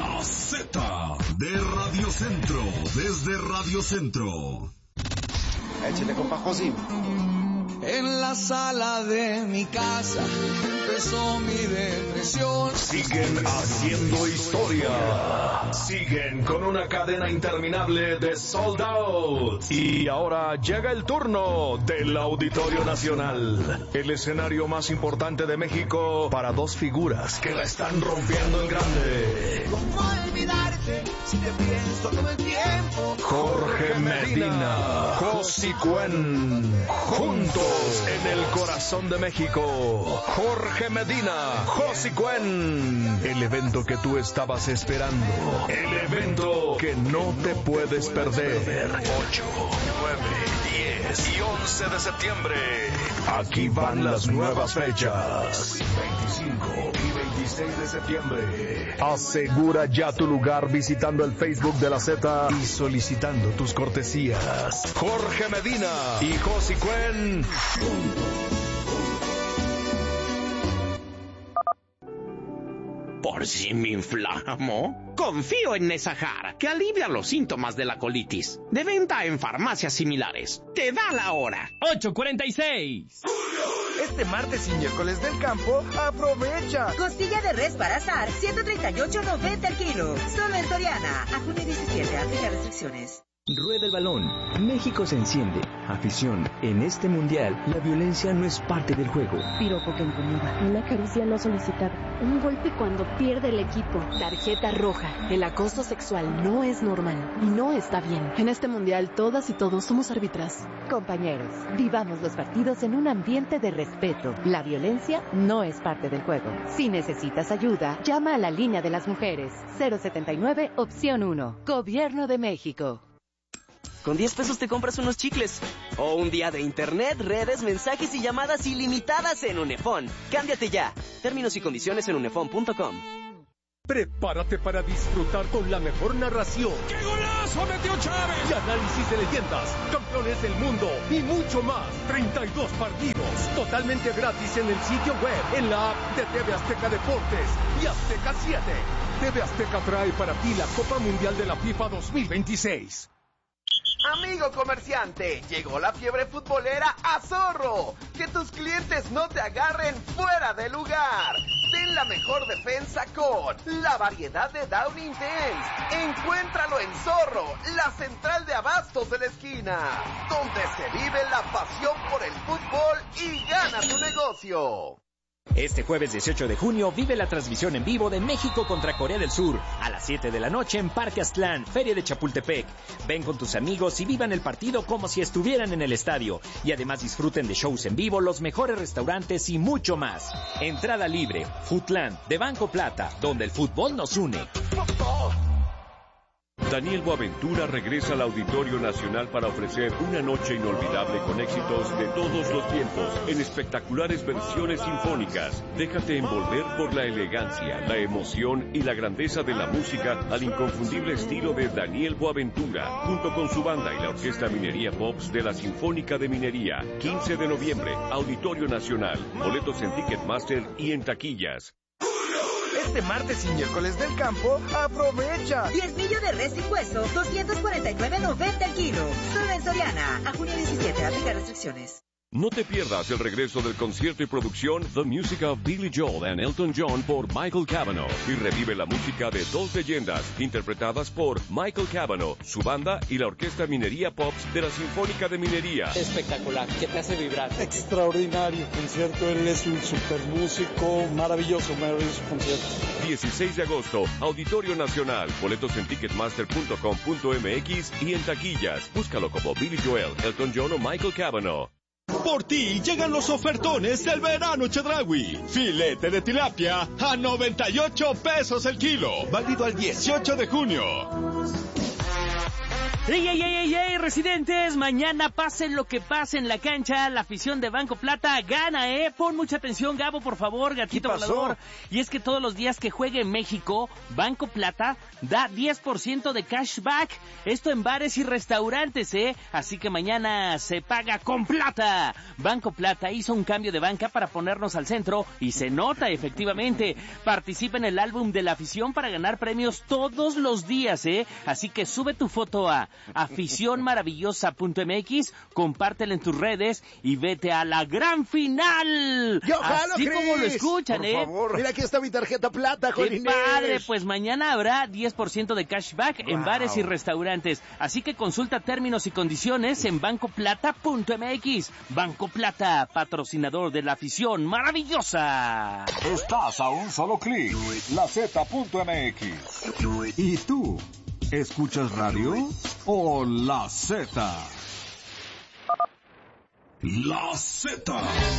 La Z de Radio Centro, desde Radio Centro. Échale, compa José. En la sala de mi casa empezó mi depresión. Siguen haciendo historia. Siguen con una cadena interminable de sold out. Y ahora llega el turno del Auditorio Nacional. El escenario más importante de México para dos figuras que la están rompiendo en grande. ¿Cómo olvidarte si te pienso todo el tiempo? Jorge Medina, Josi Cuen, juntos en el corazón de México. Jorge Medina, Josi Cuen, el evento que tú estabas esperando, el evento que no te puedes perder. 8, 9, 10 y 11 de septiembre. Aquí van las nuevas fechas. 25 y 26 de septiembre. Asegura ya tu lugar visitando el Facebook de la Z y solicitando tus cortesías. Jorge Medina y Josi Cuen. ¿Por si me inflamo? Confío en Nesahar, que alivia los síntomas de la colitis. De venta en farmacias similares. Te da la hora. 8:46. Este martes y miércoles del campo, aprovecha. Costilla de res para asar, 138.90 el kilo. Solo en Soriana. A junio 17, aplica restricciones. Rueda el balón. México se enciende. Afición. En este mundial, la violencia no es parte del juego. Piropo que incomoda. Una caricia no solicitada. Un golpe cuando pierde el equipo. Tarjeta roja. El acoso sexual no es normal y no está bien. En este mundial, todas y todos somos árbitras. Compañeros, vivamos los partidos en un ambiente de respeto. La violencia no es parte del juego. Si necesitas ayuda, llama a la línea de las mujeres. 079, opción 1. Gobierno de México. Con 10 pesos te compras unos chicles. O un día de internet, redes, mensajes y llamadas ilimitadas en Unefón. Cámbiate ya. Términos y condiciones en unefón.com. Prepárate para disfrutar con la mejor narración. ¡Qué golazo metió Chávez! Y análisis de leyendas, campeones del mundo y mucho más. 32 partidos totalmente gratis en el sitio web, en la app de TV Azteca Deportes y Azteca 7. TV Azteca trae para ti la Copa Mundial de la FIFA 2026. Amigo comerciante, llegó la fiebre futbolera a Zorro. Que tus clientes no te agarren fuera de lugar. Ten la mejor defensa con la variedad de Downy Intense. Encuéntralo en Zorro, la central de abastos de la esquina, donde se vive la pasión por el fútbol y gana tu negocio. Este jueves 18 de junio vive la transmisión en vivo de México contra Corea del Sur a las 7 de la noche en Parque Aztlán, Feria de Chapultepec. Ven con tus amigos y vivan el partido como si estuvieran en el estadio. Y además disfruten de shows en vivo, los mejores restaurantes y mucho más. Entrada libre. Foodland de Banco Plata, donde el fútbol nos une. Daniel Boaventura regresa al Auditorio Nacional para ofrecer una noche inolvidable con éxitos de todos los tiempos en espectaculares versiones sinfónicas. Déjate envolver por la elegancia, la emoción y la grandeza de la música al inconfundible estilo de Daniel Boaventura, junto con su banda y la Orquesta Minería Pops de la Sinfónica de Minería. 15 de noviembre, Auditorio Nacional. Boletos en Ticketmaster y en taquillas. Este martes y miércoles del campo, aprovecha. 10 millos de res y hueso, 249.90 el kilo. Solo en Soriana. A junio 17, aplica restricciones. No te pierdas el regreso del concierto y producción The Music of Billy Joel and Elton John por Michael Cavanaugh y revive la música de dos leyendas interpretadas por Michael Cavanaugh, su banda y la Orquesta Minería Pops de la Sinfónica de Minería. Espectacular, ¿qué te hace vibrar? Extraordinario concierto, él es un super músico, maravilloso concierto. 16 de agosto, Auditorio Nacional, boletos en ticketmaster.com.mx y en taquillas. Búscalo como Billy Joel, Elton John o Michael Cavanaugh. Por ti llegan los ofertones del verano Chedraui. Filete de tilapia a 98 pesos el kilo. Válido al 18 de junio. ¡Ey, residentes! Mañana pasen lo que pase en la cancha, la afición de Banco Plata gana, Pon mucha atención, Gabo, por favor, gatito volador. Y es que todos los días que juegue en México, Banco Plata da 10% de cashback. Esto en bares y restaurantes, Así que mañana se paga con plata. Banco Plata hizo un cambio de banca para ponernos al centro y se nota efectivamente. Participa en el álbum de la afición para ganar premios todos los días, Así que sube tu foto a aficionmaravillosa.mx, compártela en tus redes y vete a la gran final. ¡Yo jalo, así Chris! Como lo escuchan, Por favor. Mira, aquí está mi tarjeta plata, ¡qué Inés! padre! Pues mañana habrá 10% de cashback en bares y restaurantes. Así que consulta términos y condiciones en bancoplata.mx. Banco Plata, patrocinador de la afición maravillosa. Estás a un solo clic. LaZ.mx. ¿Y tú? ¿Escuchas radio o La Z? La Z.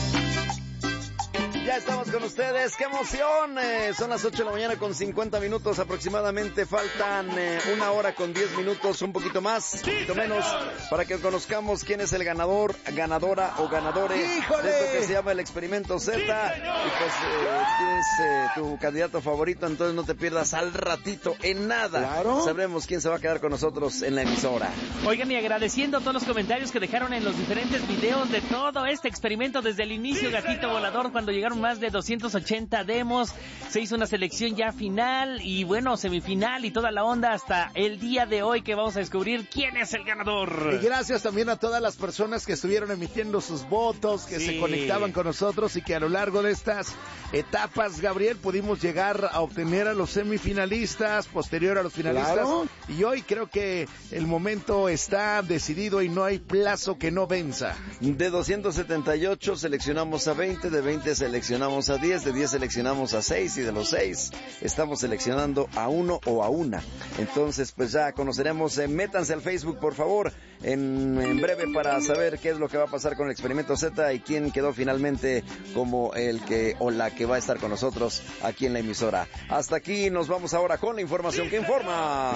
Ya estamos con ustedes, ¡qué emoción! Son las 8 de la mañana con 50 minutos aproximadamente, faltan 1 hora con 10 minutos, un poquito más, un poquito menos, para que conozcamos quién es el ganador, ganadora o ganadores de esto que se llama el Experimento Z. Y pues tienes tu candidato favorito, entonces no te pierdas al ratito, en nada. Sabremos quién se va a quedar con nosotros en la emisora. Oigan, y agradeciendo todos los comentarios que dejaron en los diferentes videos de todo este experimento desde el inicio, gatito volador, cuando llegaron más de 280 demos, se hizo una selección ya final y bueno, semifinal y toda la onda hasta el día de hoy que vamos a descubrir quién es el ganador. Y gracias también a todas las personas que estuvieron emitiendo sus votos, que se conectaban con nosotros y que a lo largo de estas etapas, Gabriel, pudimos llegar a obtener a los semifinalistas, posterior a los finalistas. Y hoy creo que el momento está decidido y no hay plazo que no venza. De 278 seleccionamos a 20, de 20 seleccionamos a 10, de 10 seleccionamos a 6 y de los 6 estamos seleccionando a 1 o a 1. Entonces pues ya conoceremos, métanse al Facebook por favor en breve para saber qué es lo que va a pasar con el Experimento Z y quién quedó finalmente como el que o la que va a estar con nosotros aquí en la emisora. Hasta aquí nos vamos ahora con la información que informa.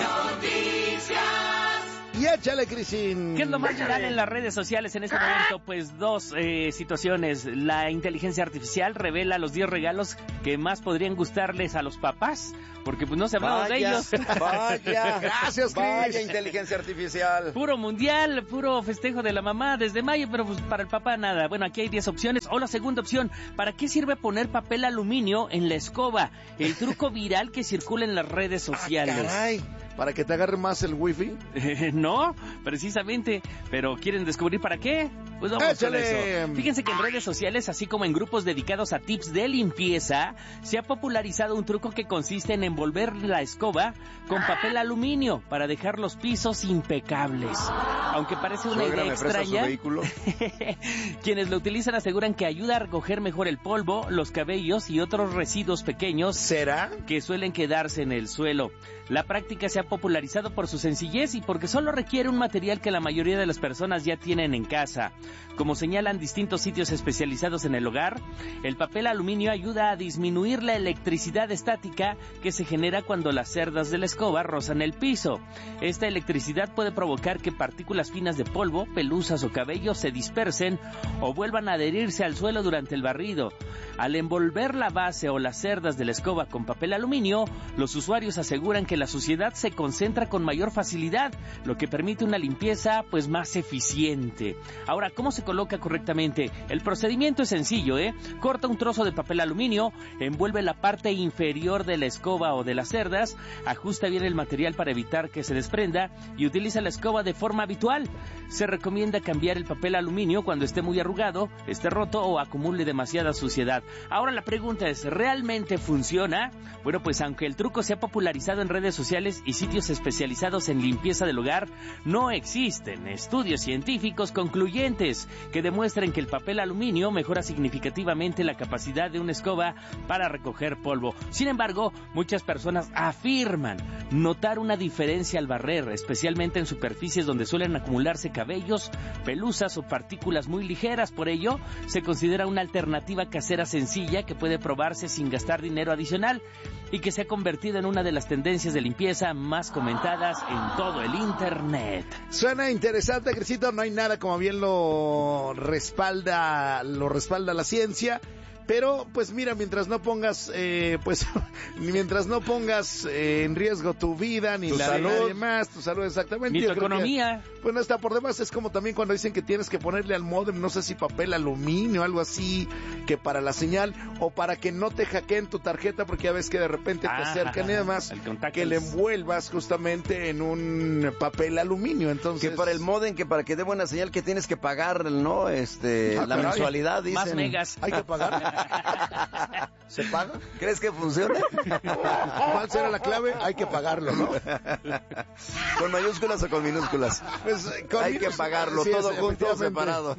Y échale, Crisín. ¿Qué es lo más viral en las redes sociales en este momento? Pues dos situaciones. La inteligencia artificial revela los 10 regalos que más podrían gustarles a los papás, porque pues no se hablamos de ellos. Vaya, gracias, Cris. Vaya inteligencia artificial. Puro mundial, puro festejo de la mamá desde mayo, pero pues para el papá nada. Bueno, aquí hay 10 opciones. O la segunda opción, ¿para qué sirve poner papel aluminio en la escoba? El truco viral que circula en las redes sociales. Caray. ¿Para que te agarre más el wifi? No, precisamente. ¿Pero quieren descubrir para qué? Pues vamos con eso. Fíjense que en redes sociales, así como en grupos dedicados a tips de limpieza, se ha popularizado un truco que consiste en envolver la escoba con papel aluminio para dejar los pisos impecables. Aunque parece una idea extraña, quienes lo utilizan aseguran que ayuda a recoger mejor el polvo, los cabellos y otros residuos pequeños. ¿Será? Que suelen quedarse en el suelo. La práctica se ha popularizado por su sencillez y porque solo requiere un material que la mayoría de las personas ya tienen en casa. Como señalan distintos sitios especializados en el hogar, el papel aluminio ayuda a disminuir la electricidad estática que se genera cuando las cerdas de la escoba rozan el piso. Esta electricidad puede provocar que partículas finas de polvo, pelusas o cabello se dispersen o vuelvan a adherirse al suelo durante el barrido. Al envolver la base o las cerdas de la escoba con papel aluminio, los usuarios aseguran que la suciedad se concentra con mayor facilidad, lo que permite una limpieza pues más eficiente. Ahora, ¿cómo se coloca correctamente? El procedimiento es sencillo, Corta un trozo de papel aluminio, envuelve la parte inferior de la escoba o de las cerdas, ajusta bien el material para evitar que se desprenda y utiliza la escoba de forma habitual. Se recomienda cambiar el papel aluminio cuando esté muy arrugado, esté roto o acumule demasiada suciedad. Ahora la pregunta es, ¿realmente funciona? Bueno, pues aunque el truco se ha popularizado en redes sociales y sitios especializados en limpieza del hogar, no existen estudios científicos concluyentes que demuestren que el papel aluminio mejora significativamente la capacidad de una escoba para recoger polvo. Sin embargo, muchas personas afirman notar una diferencia al barrer, especialmente en superficies donde suelen acumularse cabellos, pelusas o partículas muy ligeras. Por ello, se considera una alternativa casera sencilla que puede probarse sin gastar dinero adicional. y que se ha convertido en una de las tendencias de limpieza más comentadas en todo el internet. Suena interesante, Crisito, no hay nada como bien lo respalda la ciencia. Pero, pues mira, mientras no pongas en riesgo tu vida, ni tu la salud, de nadie más, tu salud exactamente. Ni tu economía. Pues no está por demás, es como también cuando dicen que tienes que ponerle al módem, no sé si papel aluminio, algo así, que para la señal, o para que no te hackeen tu tarjeta, porque ya ves que de repente te acercan y demás, que le envuelvas justamente en un papel aluminio, entonces. Que para el módem, que para que dé buena señal, que tienes que pagar, ¿no? La mensualidad, dicen. Más megas. Hay que pagar. ¿Se paga? ¿Crees que funciona? ¿Cuál será la clave? Hay que pagarlo, ¿no? ¿Con mayúsculas o con minúsculas? Pues, hay que pagarlo, sí, todo junto o separado.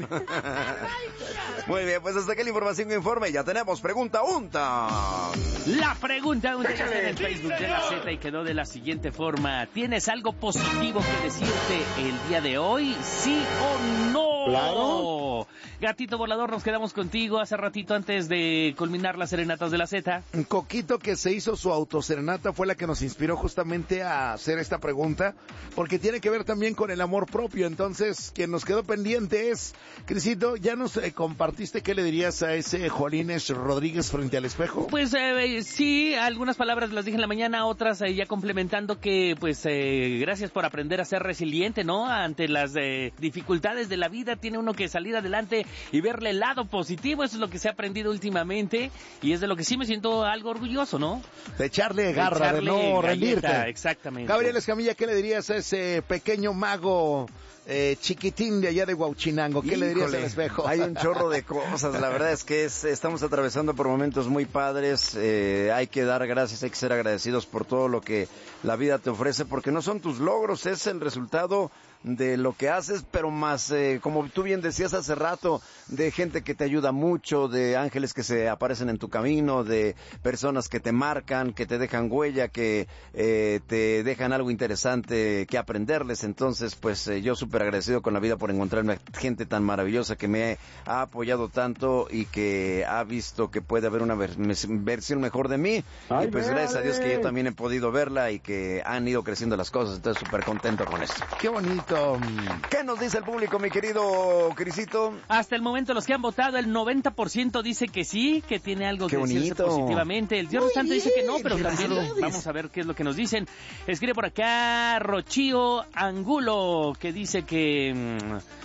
Muy bien, pues hasta aquí la información que informe. Ya tenemos pregunta UNTA. La pregunta UNTA está en el Facebook de la Z y quedó de la siguiente forma. ¿Tienes algo positivo que decirte el día de hoy? ¿Sí o no? Claro. Gatito volador, nos quedamos contigo hace ratito antes de culminar las serenatas de la Z. Coquito, que se hizo su autoserenata, fue la que nos inspiró justamente a hacer esta pregunta, porque tiene que ver también con el amor propio. Entonces, quien nos quedó pendiente es, Crisito, ¿ya nos compartiste qué le dirías a ese Jolines Rodríguez frente al espejo? Pues sí, algunas palabras las dije en la mañana, otras ya complementando que, pues, gracias por aprender a ser resiliente, ¿no? Ante las dificultades de la vida, tiene uno que salir adelante y verle el lado positivo. Eso es lo que se ha aprendido últimamente y es de lo que sí me siento algo orgulloso, ¿no? De echarle garra, de no rendirte. Exactamente. Gabriel Escamilla, ¿qué le dirías a ese pequeño mago chiquitín de allá de Huauchinango? ¿Qué le dirías al espejo? Hay un chorro de cosas, la verdad es que estamos atravesando por momentos muy padres, hay que dar gracias, hay que ser agradecidos por todo lo que la vida te ofrece, porque no son tus logros, es el resultado de lo que haces, pero más, como tú bien decías hace rato, de gente que te ayuda mucho, de ángeles que se aparecen en tu camino, de personas que te marcan, que te dejan huella, que te dejan algo interesante que aprenderles. Entonces, pues yo súper agradecido con la vida por encontrarme gente tan maravillosa que me ha apoyado tanto y que ha visto que puede haber una versión mejor de mí. Y pues gracias a Dios que yo también he podido verla y que han ido creciendo las cosas. Entonces, súper contento con esto. ¡Qué bonito! ¿Qué nos dice el público, mi querido Crisito? Hasta el momento los que han votado, el 90% dice que sí, que tiene algo que decirse positivamente. El Dios restante dice que no, pero también vamos a ver qué es lo que nos dicen. Escribe por acá Rochío Angulo, que dice que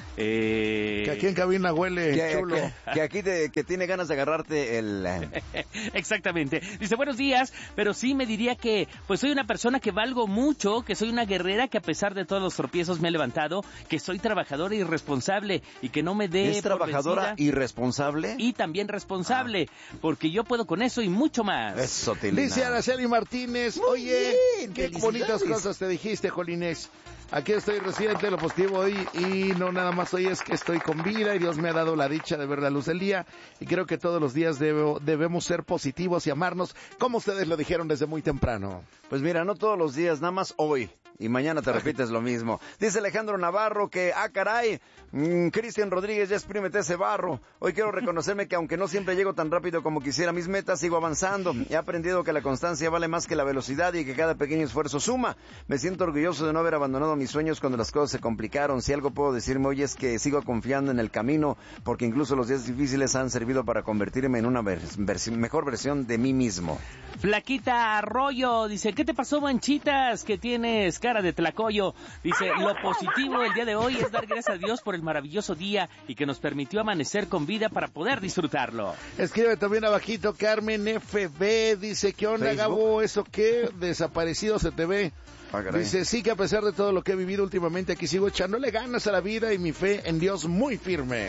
aquí en cabina huele chulo. Que aquí que tiene ganas de agarrarte el... Exactamente. Dice, buenos días, pero sí me diría que pues soy una persona que valgo mucho, que soy una guerrera que a pesar de todos los tropiezos me he levantado, que soy trabajadora y responsable y que no me dé ¿Es trabajadora y responsable? Y también responsable, porque yo puedo con eso y mucho más. Eso, Tilina. Dice Araceli Martínez, muy oye, bien, qué bonitas cosas te dijiste, Jolines. Aquí estoy residente de lo positivo hoy y no nada más hoy, es que estoy con vida y Dios me ha dado la dicha de ver la luz del día y creo que todos los días debemos ser positivos y amarnos como ustedes lo dijeron desde muy temprano. Pues mira, no todos los días, nada más hoy. Y mañana te repites lo mismo. Dice Alejandro Navarro que, caray, Cristian Rodríguez, ya exprímete ese barro. Hoy quiero reconocerme que aunque no siempre llego tan rápido como quisiera mis metas, sigo avanzando. He aprendido que la constancia vale más que la velocidad y que cada pequeño esfuerzo suma. Me siento orgulloso de no haber abandonado mis sueños cuando las cosas se complicaron. Si algo puedo decirme hoy es que sigo confiando en el camino, porque incluso los días difíciles han servido para convertirme en una mejor versión de mí mismo. Flaquita Arroyo dice, ¿qué te pasó, Manchitas? Que tienes cara de tlacoyo. Dice, lo positivo el día de hoy es dar gracias a Dios por el maravilloso día y que nos permitió amanecer con vida para poder disfrutarlo. Escribe también abajito Carmen FB, dice, ¿qué onda, Facebook? Gabo? ¿Eso qué? Desaparecido se te ve. Dice, sí, que a pesar de todo lo que he vivido últimamente, aquí sigo echándole ganas a la vida y mi fe en Dios muy firme.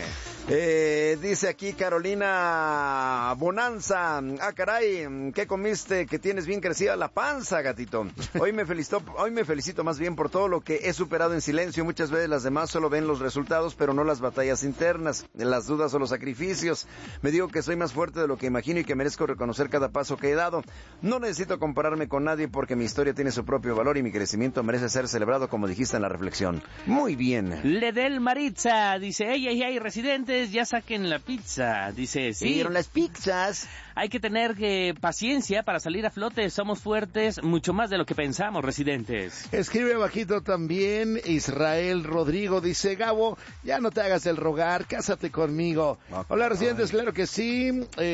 Dice aquí Carolina Bonanza, caray, ¿qué comiste que tienes bien crecida la panza, gatito? Hoy me felicito más bien por todo lo que he superado en silencio. Muchas veces las demás solo ven los resultados, pero no las batallas internas, las dudas o los sacrificios. Me digo que soy más fuerte de lo que imagino y que merezco reconocer cada paso que he dado. No necesito compararme con nadie porque mi historia tiene su propio valor y mi crecimiento merece ser celebrado, como dijiste en la reflexión. Muy bien. Ledel Maritza dice, hey, residentes, Constituyentes, ya saquen la pizza. Dice, sí. Vieron las pizzas. Hay que tener paciencia para salir a flote. Somos fuertes, mucho más de lo que pensamos, residentes. Escribe bajito también Israel Rodrigo. Dice, Gabo, ya no te hagas el rogar, cásate conmigo. Hola, residentes, claro que sí.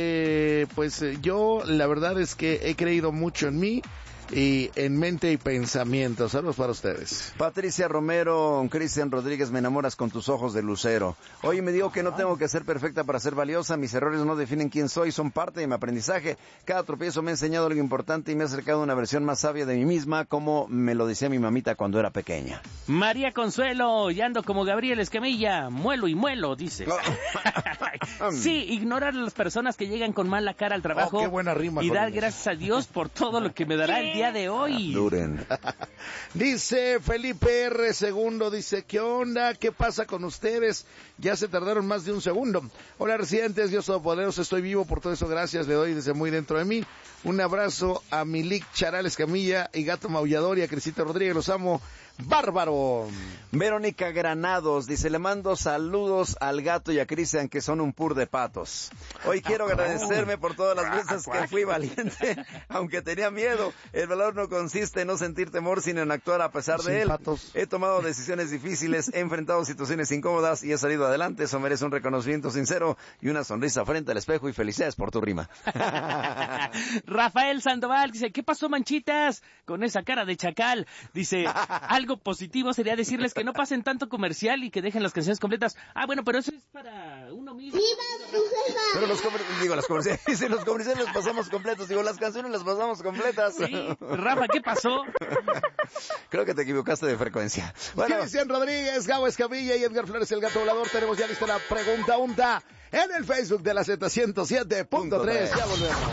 Yo, la verdad es que he creído mucho en mí. Y en mente y pensamiento. Saludos para ustedes. Patricia Romero, Cristian Rodríguez, me enamoras con tus ojos de lucero. Oye, me digo que no tengo que ser perfecta para ser valiosa. Mis errores no definen quién soy, son parte de mi aprendizaje. Cada tropiezo me ha enseñado algo importante y me ha acercado a una versión más sabia de mí misma, como me lo decía mi mamita cuando era pequeña. María Consuelo, y ando como Gabriel Escamilla, muelo y muelo, dice. Sí, ignorar a las personas que llegan con mala cara al trabajo. Qué buena rima, y dar gracias a Dios por todo lo que me dará el día de hoy. Duren. Dice Felipe R. Segundo, dice, ¿qué onda? ¿Qué pasa con ustedes? Ya se tardaron más de un segundo. Hola, residentes, Dios Todopoderoso, estoy vivo, por todo eso gracias, le doy desde muy dentro de mí. Un abrazo a Milik Charales Camilla y Gato Maullador y a Crisita Rodríguez, los amo. ¡Bárbaro! Verónica Granados dice, le mando saludos al Gato y a Cristian, que son un pur de patos. Hoy quiero agradecerme por todas las veces que fui valiente, aunque tenía miedo. El valor no consiste en no sentir temor, sino en actuar a pesar de él. Patos. He tomado decisiones difíciles, he enfrentado situaciones incómodas y he salido adelante. Eso merece un reconocimiento sincero y una sonrisa frente al espejo, y felicidades por tu rima. Rafael Sandoval dice, ¿qué pasó, manchitas? Con esa cara de chacal. Dice, algo positivo sería decirles que no pasen tanto comercial y que dejen las canciones completas. Ah, bueno, pero eso es para uno mismo. Pero los comerciales, dice, los comerciales los pasamos completos. Digo, las canciones las pasamos completas. Sí. Rafa, ¿qué pasó? Creo que te equivocaste de frecuencia. Bueno. Cristian Rodríguez, Gabo Escamilla y Edgar Flores, el Gato Volador. Tenemos ya lista la pregunta unta en el Facebook de la Z107.3. Ya volvemos.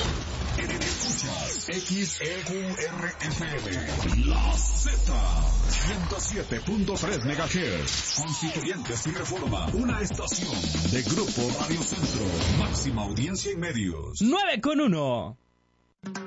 XEURFM, la Z, 107.3 MHz, Constituyentes y Reforma, una estación de Grupo Radio Centro, máxima audiencia y medios. 9:1.